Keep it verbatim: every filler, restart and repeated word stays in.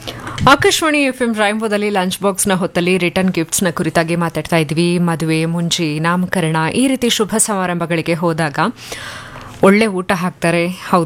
Akashvani F M ರೈಂಬೋದಲ್ಲಿ lunch ಬಾಕ್ಸ್ನ ಹೊತ್ತಲ್ಲಿ return ಗಿಫ್ಟ್ಸ್ನ ಕುರಿತಾಗಿ ಮಾತಾಡ್ತಾ ಇದ್ವಿ. ಮದುವೆ, ಮುಂಜಿ, ನಾಮಕರಣ ಈ ರೀತಿ ಶುಭ ಸಮಾರಂಭಗಳಿಗೆ ಹೋದಾಗ ಒಳ್ಳೆ ಊಟ ಹಾಕ್ತಾರೆ. ಹೌದು,